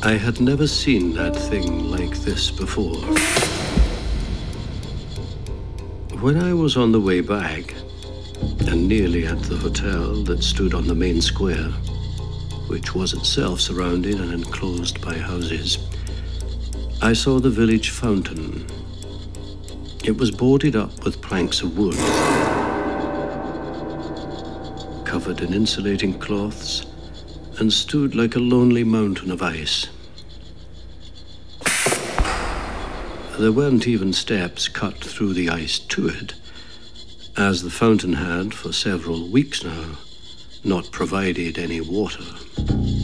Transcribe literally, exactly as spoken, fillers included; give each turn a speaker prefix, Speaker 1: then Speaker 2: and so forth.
Speaker 1: I had never seen that thing like this before. When I was on the way back, and nearly at the hotel that stood on the main square, which was itself surrounded and enclosed by houses, I saw the village fountain. It was boarded up with planks of wood, covered in insulating cloths, and stood like a lonely mountain of ice. There weren't even steps cut through the ice to it, as the fountain had, for several weeks now, not provided any water.